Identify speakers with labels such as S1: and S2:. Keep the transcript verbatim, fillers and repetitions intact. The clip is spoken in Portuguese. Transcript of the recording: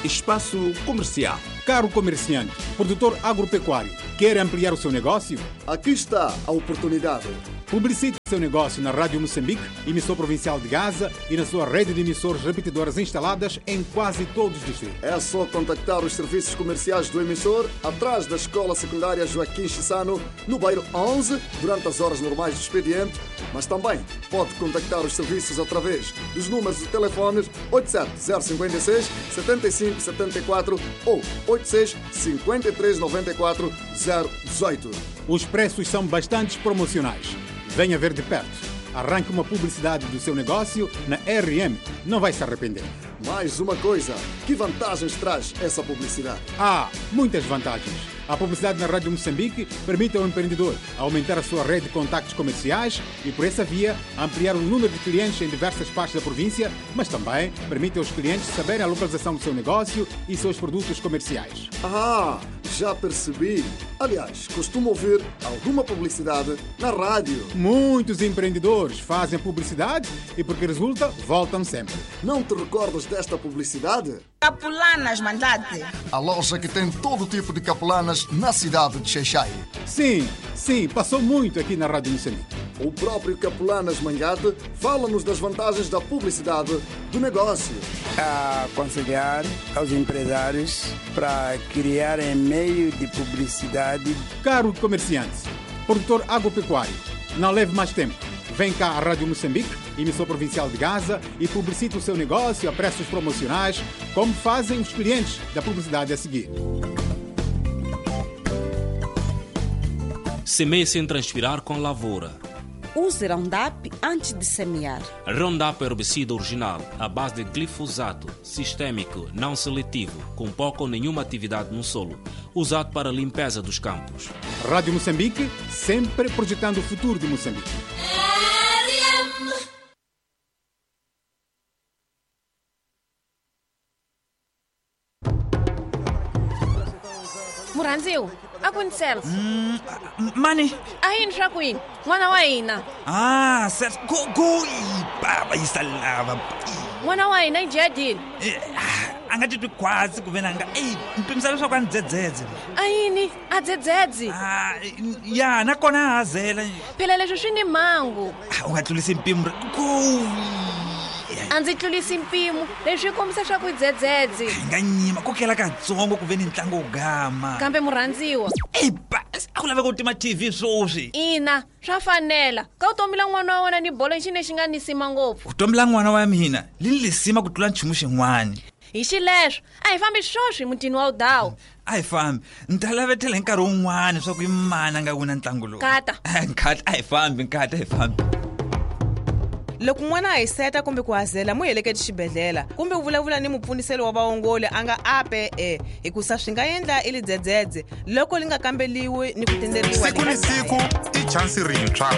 S1: Espaço Comercial.
S2: Caro comerciante, produtor agropecuário, quer ampliar o seu negócio?
S3: Aqui está a oportunidade.
S2: Publicite seu negócio na Rádio Moçambique, emissor provincial de Gaza e na sua rede de emissores repetidoras instaladas em quase todos os distritos.
S3: É só contactar os serviços comerciais do emissor atrás da Escola Secundária Joaquim Chissano, no bairro onze, durante as horas normais do expediente, mas também pode contactar os serviços através dos números de telefones oito sete zero cinco seis, sete cinco sete quatro ou oito seis cinco três nove quatro zero um oito.
S2: Os preços são bastante promocionais. Venha ver de perto. Arranque uma publicidade do seu negócio na R M. Não vai se arrepender.
S3: Mais uma coisa. Que vantagens traz essa publicidade?
S2: Ah, muitas vantagens. A publicidade na Rádio Moçambique permite ao empreendedor aumentar a sua rede de contactos comerciais e, por essa via, ampliar o número de clientes em diversas partes da província, mas também permite aos clientes saberem a localização do seu negócio e seus produtos comerciais.
S3: Ah, já percebi. Aliás, costumo ouvir alguma publicidade na rádio.
S2: Muitos empreendedores fazem publicidade e, porque resulta, voltam sempre.
S3: Não te recordas desta publicidade?
S4: Capulanas Mandate.
S3: A loja que tem todo tipo de capulanas na cidade de Xai-Xai.
S2: Sim, sim, passou muito aqui na Rádio Moçambique.
S3: O próprio Capulanas Mangate fala-nos das vantagens da publicidade do negócio.
S5: A aconselhar aos empresários para criarem meio de publicidade.
S2: Caro comerciante, produtor agropecuário, não leve mais tempo. Vem cá à Rádio Moçambique, emissor provincial de Gaza, e publicite o seu negócio a preços promocionais, como fazem os clientes da publicidade a seguir.
S6: Semeie sem transpirar com lavoura.
S7: Use Roundup antes de semear.
S6: Roundup é herbicida original, à base de glifosato, sistêmico, não seletivo, com pouca ou nenhuma atividade no solo, usado para a limpeza dos campos.
S2: Rádio Moçambique, sempre projetando o futuro de Moçambique.
S8: Muranziu, aconteceu?
S9: Hum, mani.
S8: Aí, Shaquin, mwana wa ina.
S9: Ah, certo. Go, go. Baba, isalava.
S8: Mwana wa ina ijadile.
S9: Angathi quase kuvenanga. Ey, mpimsalo swa kwandzedzedze.
S8: Ayini, adzedzedzi.
S9: Ah, ya, nakona hazela.
S8: Phela leswo swi ni mangu.
S9: Ungatlulisa impimo. Go.
S8: A ndzi tlulisa impimo leswi kombisa swa ku dzedzedzi.
S9: Nganyima kokela katsongo ku veni ntlangu gama.
S8: Kambe murhandziwa.
S9: Ey, bas, a ku laveka ku tima T V swoswi.
S8: Ina, swa fanela. Ka u tomila n'wana wa wena ni bolo xi lexi nga nisima ngopfu.
S9: U tomila n'wana wa mina, li lisima ku tlula nchumu xin'wana.
S8: Hi xileswo, a hi fambi swoswi mutini wa udawu.
S9: A hi fambi, ni ta lavetela hi nkarhi wun'wana swa ku i mana nga wina ntlangu lowu.
S8: Kata.
S9: Nkata, a hi fambi, nkata, a hi fambi.
S10: Loko n'wana a hi seta kumbe ku hazela mu heleketi xibedhlela kumbe u vulavula ni mupfuniseli wa vaongoli a nga ape e hikusa swi nga endla ili dzedzedze loko li nga kambeliwi ni ku tenderiwa
S11: siku ni siku i chansi rintshwa